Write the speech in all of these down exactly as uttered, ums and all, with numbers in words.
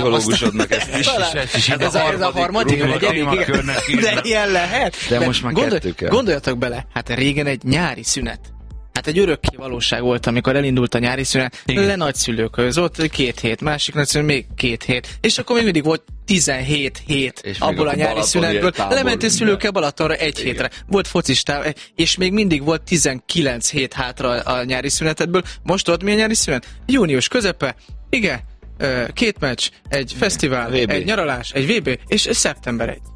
pszichológusodnak ezt is. Ez a harmadik, de ilyen lehet. De most már kettő kell. Gondoljatok bele, hát régen egy nyári szünet. Hát egy örökké valóság volt, amikor elindult a nyári szünet, igen. Le nagyszülőkhöz, ott két hét, másik nagyszülő még két hét, és akkor még mindig volt tizenhét hét és abból a nyári szünetből. Lementél szülőkkel Balatonra egy hétre. Volt focistál, és még mindig volt tizenkilenc hét hátra a nyári szünetedből. Most tudod, mi a nyári szünet? Június közepe, igen, két meccs, egy fesztivál, vé bé. Egy nyaralás, egy vé bé, és szeptember egy.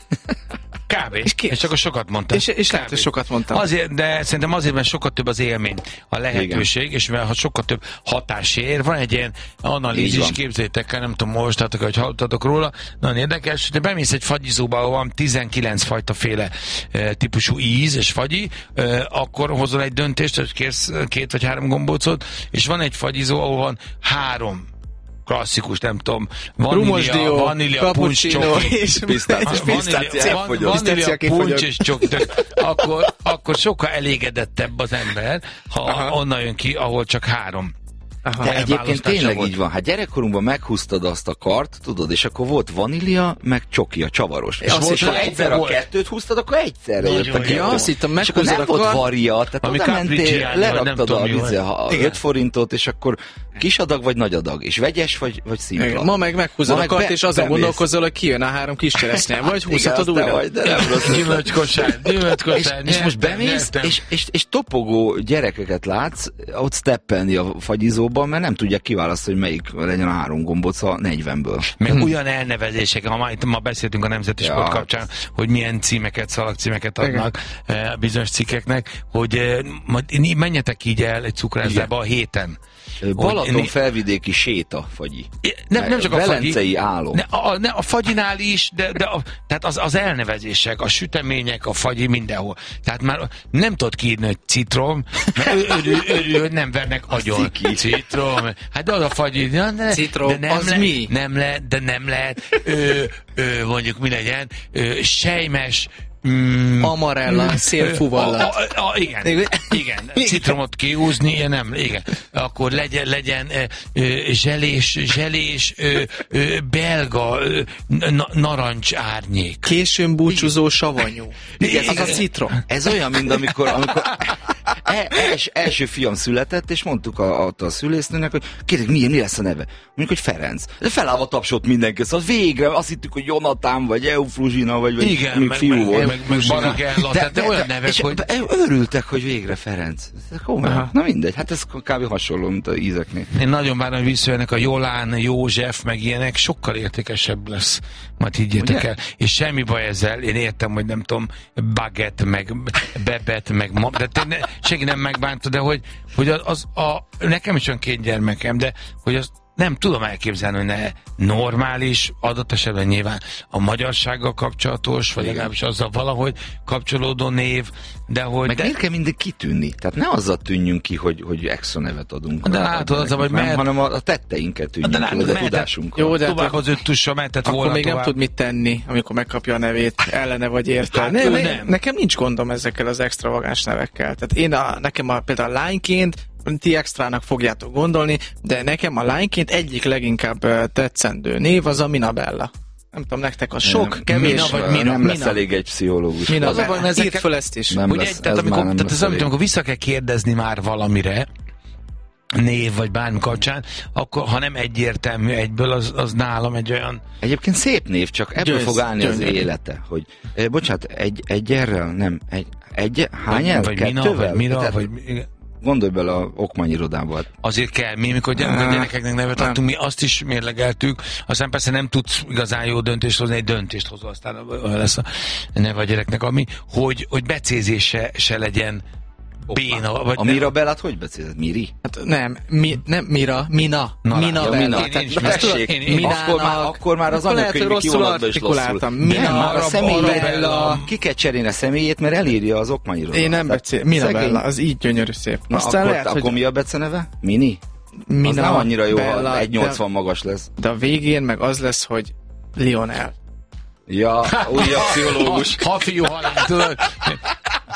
Kb. És, és akkor sokat mondtam. És, és lehet, hogy sokat mondtam. Azért, de szerintem azért, mert sokkal több az élmény, a lehetőség, igen. És mert sokkal több hatás ér. Van egy ilyen analízis, képzeljétek el, nem tudom, olvastátok, hogy hallottatok róla, nagyon érdekes, de bemész egy fagyizóba, ahol van tizenkilenc fajta féle e, típusú íz és fagyi, e, akkor hozol egy döntést, hogy kérsz két vagy három gombócot, és van egy fagyizó, ahol van három klasszikus, nem tudom, vanília, vanília, puncs, csoki, és pisztácia, vanília, puncs és csoki, akkor, akkor sokkal elégedettebb az ember, ha aha. onnan jön ki, ahol csak három. Aha. De egyébként tényleg volt. Így van. Hát gyerekkorunkban meghúztad azt a kart, tudod, és akkor volt vanília, meg csoki, a csavaros. És, és ha egyszer a kettőt húztad, akkor egyszerre jött a kettő. Ja, azt hittem, és akkor nem volt varia, tehát oda mentél, leraktad a vize, öt forintot, és akkor kis adag vagy nagy adag, és vegyes vagy, vagy szimpla. Igen, ma meg meghúzod a kart, és azon gondolkozol, hogy kijön a három kis cseresznye, vagy húzhatod újra. Gyümölcskosár, gyümölcskosár. És most bemész, és topogó gyerekeket látsz, ott steppelni a fagyizóban, mert nem tudják kiválasztani, hogy melyik legyen a három gombóc a negyvenből. Meg hmm. olyan elnevezések, ha ma, ma beszéltünk a Nemzeti Sport ja. kapcsán, hogy milyen címeket, szalagcímeket adnak eh, bizonyos cikkeknek, hogy eh, menjetek így el egy cukrászdába a héten. Balaton hogy, felvidéki séta fagyi. Nem, nem csak a velencei fagyi. álom. Ne, a, ne, a fagyinál is, de, de a, tehát az, az elnevezések, a sütemények, a fagyi mindenhol. Tehát már nem tudod kiírni, hogy citrom, mert örül, örül, hogy nem vernek agyon. Citrom. Hát de az a fagyi. De ne, citrom, de nem az le, mi? Nem lehet, de nem lehet. Ö, ö, mondjuk mi legyen? Ö, sejmes, Mm, amarella, szélfúvallat. Igen, igen. Citromot kihúzni, nem, igen. Akkor legyen, legyen ö, zselés, zselés, ö, ö, belga, ö, na, narancs árnyék. Későn búcsúzó savanyú. Igen, az a citrom. Ez olyan, mint amikor, amikor e, els, első fiam született, és mondtuk a, a, a szülésznőnek, hogy kérlek, mi, mi lesz a neve? Mondjuk, hogy Ferenc. De felállva tapsolt mindenki, szóval végre azt hittük, hogy Jonatán, vagy Eufruzsina, vagy, vagy igen, még meg, fiú meg, volt. Meg, meg Baragella, de, de, de olyan nevek, és hogy... Örültek, hogy végre Ferenc. Na mindegy, hát ez kb. Hasonló, mint az ízeknél. Én nagyon várom, hogy visszajönnek a Jolán, József, meg ilyenek, sokkal értékesebb lesz. Majd higgyétek el. És semmi baj ezzel, én értem, hogy nem tudom, baget, meg bebet, meg ma, de tényleg senki nem megbánta, de hogy, hogy az, az a, nekem is van két gyermekem, de hogy az nem tudom elképzelni, hogy ne normális, adott esetben nyilván a magyarsággal kapcsolatos, vagy legalábbis azzal valahogy kapcsolódó név, de hogy... Meg de... miért kell mindig kitűnni? Tehát ne azzal tűnjünk ki, hogy, hogy extra nevet adunk. De látod, az, vagy mert... hanem a teteinket tűnjünk ki, vagy a tudásunkkal. Jó, de tovább az öttussa mentett volna akkor még tovább. nem tud mit tenni, amikor megkapja a nevét, ellene vagy érte. Hát, ne, ne, nem. Nekem nincs gondom ezekkel az extravagáns nevekkel. Tehát én a, nekem a, például a lányként ti extrának fogjátok gondolni, de nekem a lányként egyik leginkább tetszendő név az a Minabella. Nem tudom, nektek a sok, nem, kevés, Mina, vagy Mina. Nem lesz Mina. elég egy pszichológus. Mina, az van, ezek... Írd föl ezt is. Nem ugye, lesz, tehát ez amikor, már tehát ez amit, elég. amikor vissza kell kérdezni már valamire, név vagy bármi kapcsán, akkor ha nem egyértelmű egyből, az, az nálam egy olyan... Egyébként szép név, csak ebből Győz, fog állni az gyönyörű. élete. Hogy, eh, bocsánat, egy, egy erről, nem, egy, egy hány el? Vagy Mina, vagy Mira, vagy... Gondolj bele a okmányirodába. Azért kell, mi mikor gyerekeknek nevet adtunk, mi azt is mérlegeltük, aztán persze nem tudsz igazán jó döntést hozni, egy döntést hozol, aztán lesz a neve a gyereknek, ami, hogy, hogy becézése se legyen béna. Vagy a Mirabellát hogy becézed? Miri? Hát nem, mi, nem Mira, Mina. Na, Mina ja, Bella. Mina. Tehát, Én is ezt tudod, én, én, Minának, akkor, már, akkor már az anyakönyvi kivonatban is rosszul. Mina, már a személyét, Bella. ki kell cserélni a személyét, mert elírja az okmányirodat. Én nem becél. Mina szegény. Bella, az így gyönyörű szép. Na, Aztán akkor, lehet, akkor hogy mi a beceneve? Mini? Mina, az nem annyira jó, Bella, ha egy nyolcvan de, magas lesz. de a végén meg az lesz, hogy Lionel. Ja, újabb pszichológus. Ha, ha fiú halál, tudod?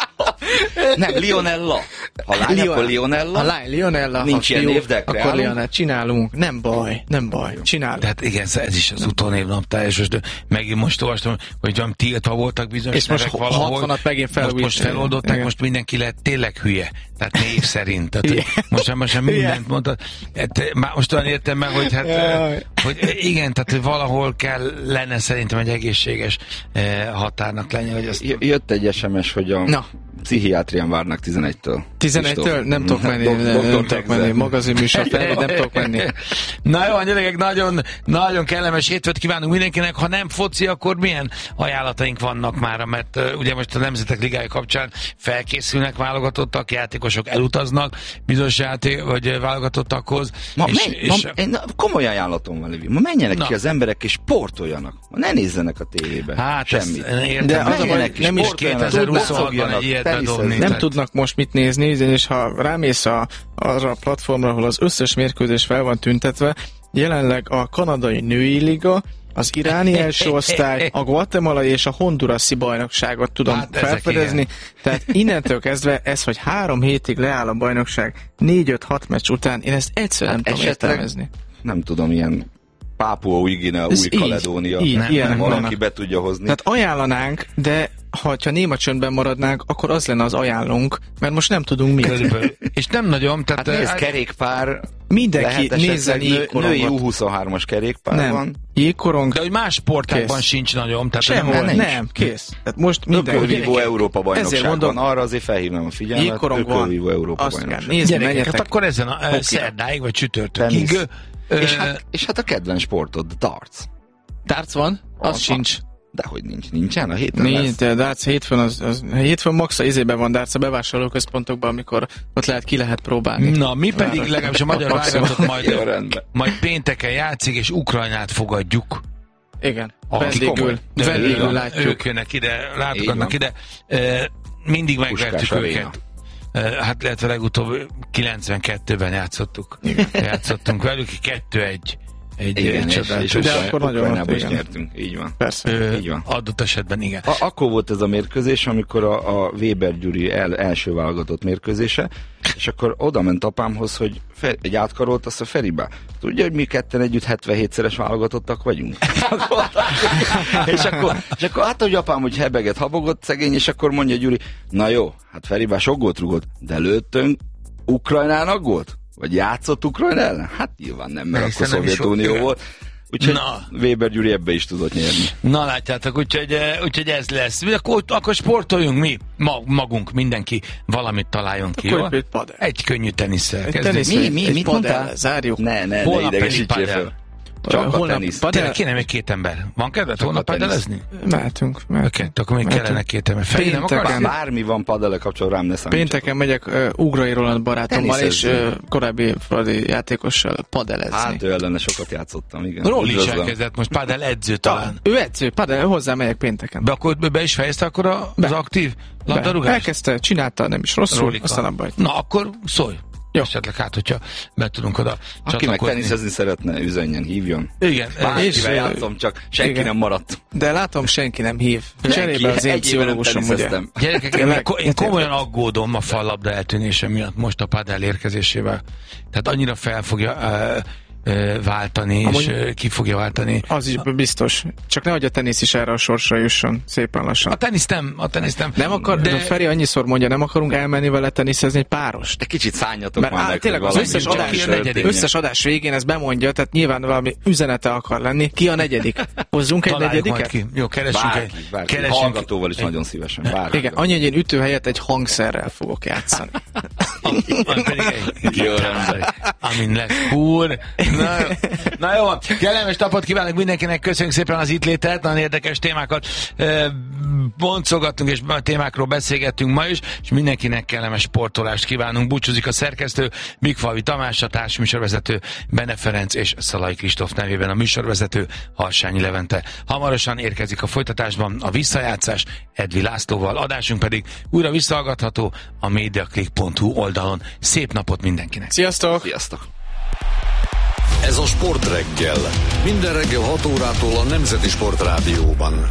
Nem, Lionella. Ha lány, Lion- akkor Lionella. A lány Lionella, Nincs ha ilyen fiú, név, de akkor kreálunk. Lionella. Csinálunk. Nem baj, nem baj. Csinálunk. Tehát igen, ez is az utónévnaptár, és most megint most olvastam, hogy valami tiltva voltak bizonyos És most nevek valahol. hatvanat megint most, felújít- most feloldották, igen. most mindenki lett tényleg hülye. Tehát név szerint. Tehát, Igen. most most sem mindent mondta. Hát, már most olyan értem meg, hogy hát, Jaj. hogy igen, tehát hogy valahol kell lenne szerintem egy egészséges eh, határnak lenni, hogy azt... J- Jött egy es em es, hogy a Na. pszichiátrián várnak tizenegytől. tizenegytől nem tudok menni, Dok- nem, doktor nem tudok Hegze. menni, magazinműsor felé, nem tudok menni. Na jó, gyerekek, nagyon, nagyon kellemes hétfőt kívánunk mindenkinek. Ha nem foci, akkor milyen ajánlataink vannak már, mert uh, ugye most a Nemzetek Ligája kapcsán felkészülnek válogatottak, játékosok elutaznak bizonyos játék, vagy uh, válogatottakhoz. Ma, és, menj, és, ma, én komoly ajánlatom van, Levi. Ma menjenek Na. ki az emberek és sportoljanak. Ma ne nézzenek a tévébe. hát Semmit. ezt értem, De az a baj, Menjenek nem is is sportoljanak, kétezer-huszonhatban egy ilyet teniszezni. bedobni. Nem Tehát- tudnak most mit nézni, és ha rámész a, arra a platformra, ahol az összes mérkőzés fel van tüntetve, jelenleg a kanadai női liga, az iráni első osztály, a guatemalai és a hondurasi bajnokságot tudom Hát ezek felfedezni. igen. Tehát innentől kezdve ez, hogy három hétig leáll a bajnokság négy-öt-hat meccs után, én ezt egyszerűen nem Hát tudom esetleg- értelmezni. Nem tudom, ilyen Pápua új Guinea, Ez új így, Kaledónia. így, Nem, ilyenek nem, valaki vannak. be tudja hozni. Tehát ajánlanánk, de ha ha néma csöndben maradnánk, akkor az lenne az ajánlunk, mert most nem tudunk mit. Körülbelül. És nem nagyon, tehát... Hát nézd, hát- kerékpár, Mindenki lehet esetleg nézzen nő, női jégkorongot. U huszonhármas kerékpár Nem, van. jégkorong, de hogy más sportákban Kész. sincs nagyon. Tehát sehol, nem, nincs. nem, kész. Tehát most minden Ökölvívó Európa Ezért bajnokság mondom, van. Arra azért felhívnám a figyelmet. jégkorong van, Ökölvívó Európa azt kell bajnokság. nézni, Gyerekek, hát menjetek. akkor ezen a Hokira. uh, szerdáig, vagy csütörtökig. Tenisz. ö, És hát, és hát a kedvenc sportod, darts. Darts van? Van, Az sincs. Dehogy nincs. Nincsen? A héten Nincs, lesz. de darts hétfőn, az, az, hétfőn max a izében van darts a bevásárlóközpontokban, amikor ott lehet, ki lehet próbálni. Na, mi pedig legalábbis a magyar Maximum. válogatott Jó, majd, rendben. majd pénteken játszik, és Ukrajnát fogadjuk. Igen, Ah, vendégül, komoly. vendégül Van. látjuk. Ők jönnek ide, Így látogatnak van. ide. E, mindig megvertük Puskás aréna. őket. E, hát illetve legutóbb kilencvenkettőben játszottuk. Játszottunk velük, kettő egy. Egy Igen, egy és, csodálatos. és De Ukrajna- akkor nagyon Ukrajnába is igen. nyertünk. Így van. Persze. Ö, Így van. adott esetben igen. A, akkor volt ez a mérkőzés, amikor a, a Weber Gyuri el, első válogatott mérkőzése, és akkor oda ment apámhoz, hogy fe, egy átkarolt azt a Feribe. Tudja, hogy mi ketten együtt hetvenhétszeres válogatottak vagyunk? és, akkor, és akkor hát, hogy apám, hogy hebeget, habogott szegény, és akkor mondja Gyuri, na jó, hát Feribe sok gólt rúgott, de lőttünk Ukrajnának gólt? Vagy játszott Ukrajna ellen? Hát nyilván nem, mert Hiszen akkor nem is Szovjetunió volt. volt. Úgyhogy Na. Weber Gyuri ebbe is tudott nyerni. Na látjátok, úgyhogy, eh, úgyhogy ez lesz. Akkor, akkor sportoljunk mi, ma, magunk, mindenki valamit találjon ki, Akkor jó? egy padel. Egy könnyű tenisszel Egy kezdjük. tenisz, Mi- mi- egy mit padel, mondtál? zárjuk. Ne, ne, ne Holnap idegesítsél pedig fel. padel. Csak a Holnap tenisz. padel- Tényleg kéne még két ember. Van kedved holnap a tenisz. padelezni? Mehetünk, Oké, mehetünk. akkor még Mehetünk. kellene két ember. Feri, nem Pénteken. akarsz? Bármi van padele kapcsolatban, rám ne számítsatok. Pénteken megyek uh, Ugrai Roland barátommal és Teniszezni. uh, korábbi fradi játékossal padelezni. Hát ő ellene sokat játszottam, igen. Roli is Üdvözlöm. elkezdett most pádel edző talán. Ő edző, padel, hozzá megyek pénteken. Be, akkor be is fejezte akkor a, az Be. aktív Be. labdarúgást? Elkezdte, csinálta, nem is rosszul, Rolika. aztán abba hagyta. Na, akkor szólj. Jó. Esetleg hát, hogyha be tudunk oda Aki meg csatlakozni. teniszezni szeretne, üzenjen, hívjon. Igen, és, Bárkivel ö, játszom, csak senki igen. nem maradt. De látom, senki nem hív. Cserébe az én egy éve nem pszichológusom, ugye. teniszeztem. gyerekek, én, Tényleg? ko- én komolyan aggódom a fallabda eltűnése miatt most a padel érkezésével. Tehát annyira fel fogja uh, uh, váltani, Amúgy- és uh, ki fogja váltani. Az is biztos. Csak nehogy a tenisz is erre a sorsra jusson, szépen lassan. A tenisz nem, a tenisz nem. Nem akar, de... de Feri annyiszor mondja, nem akarunk elmenni vele teniszezni egy párost. De kicsit szálljatok Mert már á, meg, tényleg hogy az valami összes csak adás, ki a negyedik? összes adás végén ezt bemondja, tehát nyilván valami üzenete akar lenni. Ki a negyedik? Hozzunk egy találjuk majd negyediket? ki. Jó, keresünk Bárki, egy. bárki. Keresünk Hallgatóval is egy- nagyon szívesen. Bárki. Igen, annyi, hogy én ütő helyett egy hangszerrel fogok játszani. Majd pedig egy Jó, gitár, amin lesz húr. Na, jó. Na jó, kellemes napot kívánok mindenkinek, köszönjük szépen az itt létet, nagyon érdekes témákat eh, boncogattunk, és a témákról beszélgettünk ma is, és mindenkinek kellemes sportolást kívánunk. Búcsúzik a szerkesztő, Mikfalvi Tamás, a társműsorvezető, Bene Ferenc és Szalai Kristóf nevében a műsorvezető, Harsányi Levente. Hamarosan érkezik a folytatásban a visszajátszás Edvi Lászlóval, adásunk pedig újra visszahallgatható a mediaclick pont hu oldalon. Szép napot mindenkinek! Sziasztok! Sziasztok! Ez a Sportreggel. Minden reggel hat órától a Nemzeti Sportrádióban.